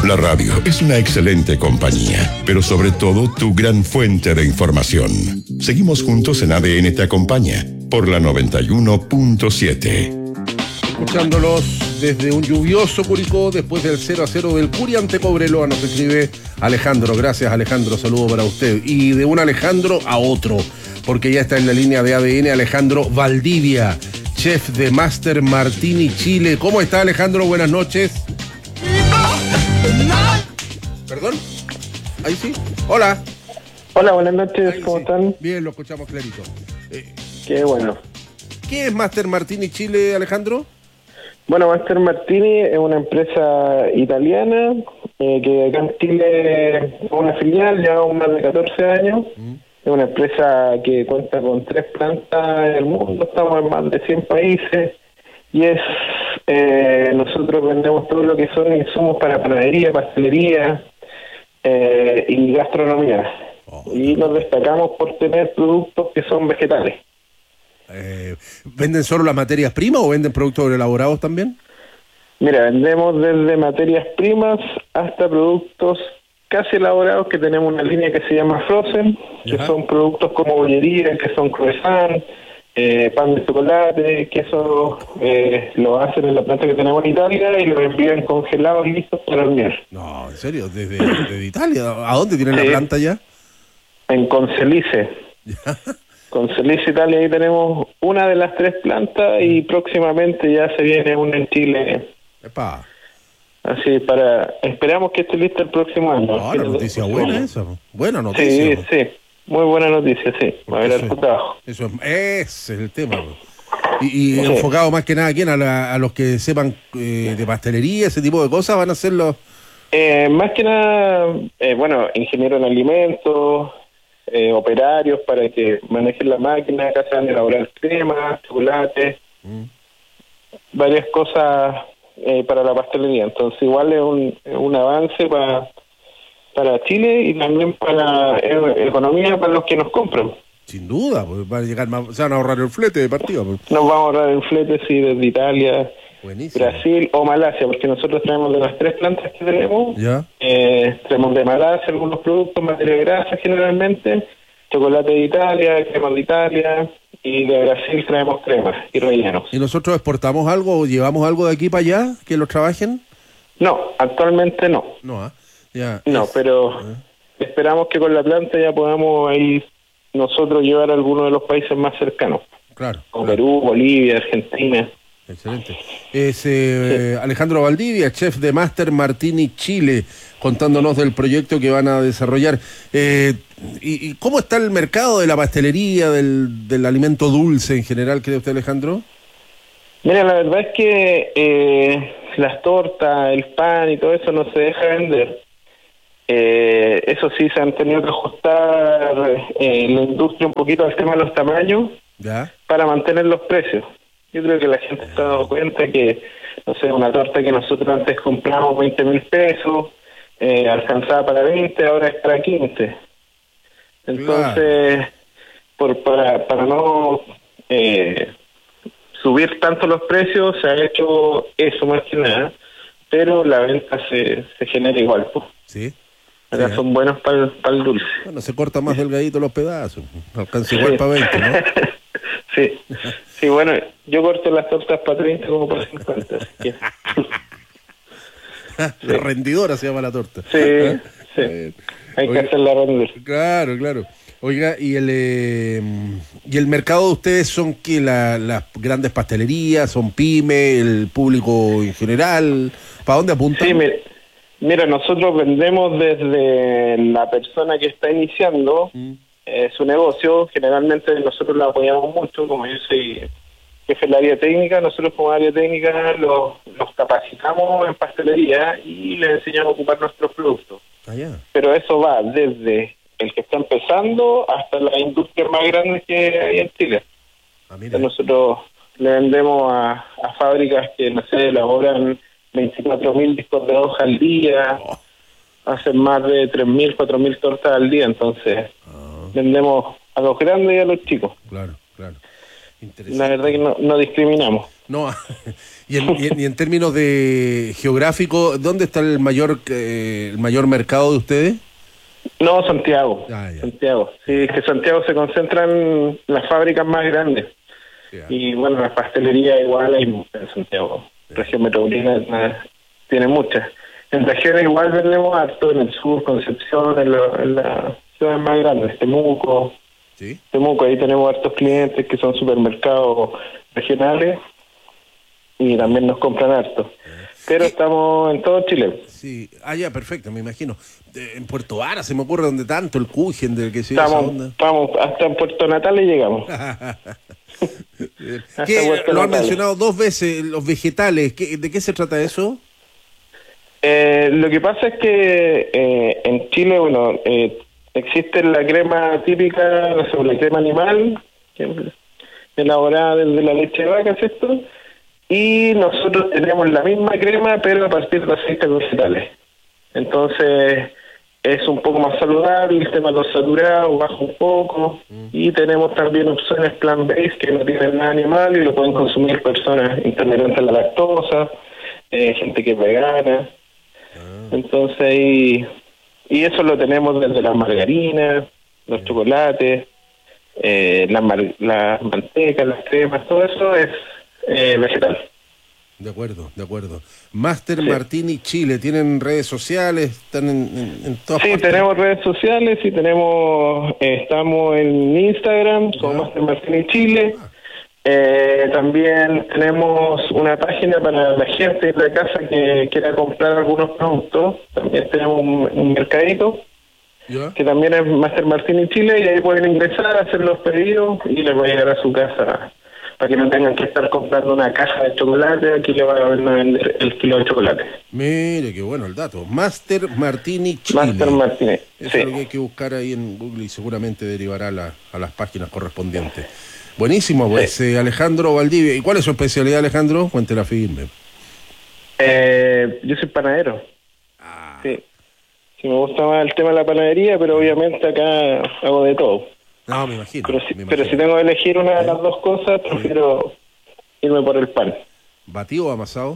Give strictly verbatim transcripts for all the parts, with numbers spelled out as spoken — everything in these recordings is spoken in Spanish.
La radio es una excelente compañía, pero sobre todo tu gran fuente de información. Seguimos juntos en A D N Te Acompaña, por la noventa y uno punto siete. Escuchándolos desde un lluvioso Curicó, después del cero a cero del Curi ante Cobreloa, nos escribe Alejandro. Gracias, Alejandro, saludo para usted. Y de un Alejandro a otro, porque ya está en la línea de A D N Alejandro Valdivia, chef de Master Martini Chile. ¿Cómo está, Alejandro? Buenas noches. ¿Perdón? Ahí sí. Hola. Hola, buenas noches. Ahí ¿Cómo sí. están? Bien, lo escuchamos clarito. Eh, Qué bueno. ¿Qué es Master Martini Chile, Alejandro? Bueno, Master Martini es una empresa italiana eh, que acá en Chile es una filial, lleva más de catorce años. Mm. Es una empresa que cuenta con tres plantas en el mundo, estamos en más de cien países y es eh, nosotros vendemos todo lo que son insumos para panadería, pastelería eh, y gastronomía. Oh, y nos destacamos por tener productos que son vegetales. Eh, ¿Venden solo las materias primas o venden productos elaborados también? Mira, vendemos desde materias primas hasta productos casi elaborados, que tenemos una línea que se llama Frozen, que Ajá. son productos como bollería, que son croissant, eh, pan de chocolate, que eso eh, lo hacen en la planta que tenemos en Italia y lo envían congelados y listos para hornear. No, ¿en serio? ¿Desde, desde Italia? ¿A dónde tienen sí. la planta ya? En Concelice. Con Celice Italia, ahí tenemos una de las tres plantas y próximamente ya se viene una en Chile. Epa. Así para, esperamos que esté lista el próximo año. No, la noticia buena esa, buena noticia. Sí, sí, muy buena noticia, sí. Va a haber harto trabajo. Eso es, ese es el tema. Y, y sí. enfocado más que nada, ¿a quién? A, la, a los que sepan eh, de pastelería, ese tipo de cosas, van a ser los... Eh, más que nada, eh, bueno, ingeniero en alimentos, Eh, operarios para que manejen la máquina, acá se van a elaborar crema, chocolate, mm. varias cosas eh, para la pastelería. Entonces igual es un, un avance para para Chile y también para eh, economía para los que nos compran. Sin duda, pues van a llegar más, se van a ahorrar el flete de partida. Pues. Nos vamos a ahorrar el flete, sí, desde Italia, Buenísimo. Brasil o Malasia, porque nosotros traemos de las tres plantas que tenemos, ¿Ya? Eh, traemos de Malasia algunos productos, materia grasa generalmente, chocolate de Italia, crema de Italia, y de Brasil traemos cremas y rellenos. ¿Y nosotros exportamos algo o llevamos algo de aquí para allá que lo trabajen? No, actualmente no. No, ¿eh? ya. No, es... pero ¿eh? esperamos que con la planta ya podamos ahí nosotros llevar a algunos de los países más cercanos. Claro. Como claro. Perú, Bolivia, Argentina. Excelente. Es eh, sí. Alejandro Valdivia, chef de Master Martini Chile, contándonos del proyecto que van a desarrollar. Eh, y, ¿Y cómo está el mercado de la pastelería, del, del alimento dulce en general, cree usted, Alejandro? Mira, la verdad es que eh, las tortas, el pan y todo eso no se deja vender. Eh, eso sí, se han tenido que ajustar eh, la industria un poquito al tema de los tamaños ¿Ya? para mantener los precios. Yo creo que la gente se ha dado cuenta que, no sé, una torta que nosotros antes compramos veinte mil pesos, eh, alcanzaba para veinte, ahora es para quince. Entonces, claro. por para, para no eh, subir tanto los precios, se ha hecho eso más que nada, pero la venta se, se genera igual. Pues. Sí. Ahora sí, son ¿eh? buenos para el, para el dulce. Bueno, se corta más delgadito los pedazos, alcanza igual sí. para veinte, ¿no? Sí, sí, bueno, yo corto las tortas para treinta como para cincuenta. Sí. La sí. rendidora se llama la torta. Sí, ¿eh? sí. Eh, hay Oiga, que hacerla rendir. Claro, claro. Oiga, ¿y el eh, y el mercado de ustedes son que la, las grandes pastelerías, son pyme, el público en general? ¿Para dónde apuntan? Sí, mira, mira nosotros vendemos desde la persona que está iniciando mm. eh, su negocio. Generalmente nosotros la apoyamos mucho, como yo soy jefe del área técnica, nosotros como área técnica los, los capacitamos en pastelería y les enseñamos a ocupar nuestros productos. Ah, yeah. Pero eso va desde el que está empezando hasta la industria más grande que hay en Chile. Ah, mira. Nosotros le vendemos a, a fábricas que, no sé, elaboran veinticuatro mil discos de hoja al día, oh. hacen más de tres mil, cuatro mil tortas al día, entonces oh. vendemos a los grandes y a los chicos. Claro, claro. La verdad que no, no discriminamos. No, y en, y, en, y en términos de geográfico, ¿dónde está el mayor eh, el mayor mercado de ustedes? No, Santiago. Ah, ya. Santiago. Sí, es que Santiago se concentran las fábricas más grandes. Ya. Y bueno, las pastelerías igual hay en Santiago. Región metropolitana tiene muchas. En regiones igual vendemos harto, en el sur, Concepción, en, lo, en las ciudades más grandes, Temuco. ¿Sí? Temuco, ahí tenemos hartos clientes que son supermercados regionales y también nos compran harto. Pero ¿Qué? estamos en todo Chile. Sí, ah, ya, perfecto, me imagino. Eh, en Puerto Vara se me ocurre donde tanto el Cujen del que se dio esa Estamos, onda. estamos hasta en Puerto Natales llegamos. ¿Qué? Puerto Lo han Natales. mencionado dos veces, los vegetales. ¿Qué, ¿De qué se trata eso? Eh, lo que pasa es que eh, en Chile, bueno, eh, existe la crema típica, no sé, la crema animal, que es elaborada desde la leche de vaca, ¿cierto? Y nosotros tenemos la misma crema, pero a partir de aceites vegetales. Entonces, es un poco más saludable, el tema de los saturados baja un poco, mm. y tenemos también opciones plant-based que no tienen nada animal y lo pueden consumir personas intolerantes a la lactosa, eh, gente que es vegana. Ah. Entonces, y, y eso lo tenemos desde las margarinas, los chocolates, eh, las, mar, las mantecas, las cremas, todo eso es eh, vegetal. De acuerdo, de acuerdo. Master sí. Martini Chile, ¿tienen redes sociales? ¿Están en, en, en todas Sí, partes? Tenemos redes sociales y tenemos, eh, estamos en Instagram con Master Martini Chile. Ah. Eh, también tenemos una página para la gente de la casa que quiera comprar algunos productos. También tenemos un, un mercadito ¿Ya? que también es Master Martini Chile, y ahí pueden ingresar, hacer los pedidos y les va a llegar a su casa para que no tengan que estar comprando una caja de chocolate. Aquí le van a vender el kilo de chocolate. Mire, qué bueno el dato. Master Martini Chile. Master Martini, Eso sí. es lo que hay que buscar ahí en Google y seguramente derivará a, la, a las páginas correspondientes. Buenísimo, pues sí. eh, Alejandro Valdivia. ¿Y cuál es su especialidad, Alejandro? Cuéntela firme. Eh, yo soy panadero. Ah. Sí. Sí, me gusta más el tema de la panadería, pero obviamente acá hago de todo. No, me imagino. Pero si, me imagino. Pero si tengo que elegir una de ¿Eh? las dos cosas, prefiero sí. irme por el pan. ¿Batido o amasado?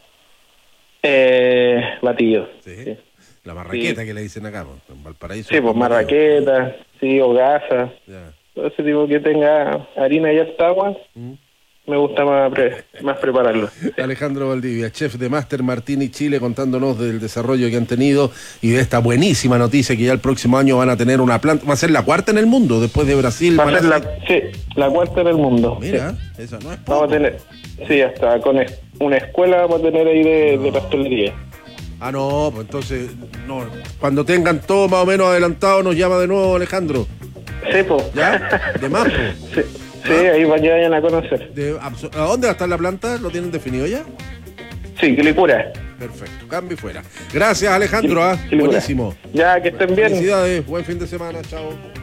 Eh, batido. ¿Sí? Sí. La marraqueta sí. que le dicen acá, en Valparaíso. Sí, pues marraqueta, sí, o gasa. Ya. Todo ese tipo que tenga harina y hasta agua, ¿Mm? me gusta más, pre más prepararlo. Alejandro Valdivia, chef de Master Martini Chile, contándonos del desarrollo que han tenido y de esta buenísima noticia que ya el próximo año van a tener una planta. Va a ser la cuarta en el mundo, después de Brasil. Va a ser la, sí, la cuarta en el mundo. Mira, sí. eso no es poco. Vamos a tener, sí, hasta con es, una escuela vamos a tener ahí de, no. de pastelería. Ah, no, pues entonces, no. Cuando tengan todo más o menos adelantado, nos llama de nuevo Alejandro. Sí, pues. ¿Ya? De más, pues. Sí. Sí, ¿Ah? ahí vayan a conocer. De, ¿A dónde va a estar la planta? ¿Lo tienen definido ya? Sí, Quilicura. Perfecto, cambio y fuera. Gracias, Alejandro. ¿eh? Buenísimo. Ya, que estén bien. Felicidades, buen fin de semana, chao.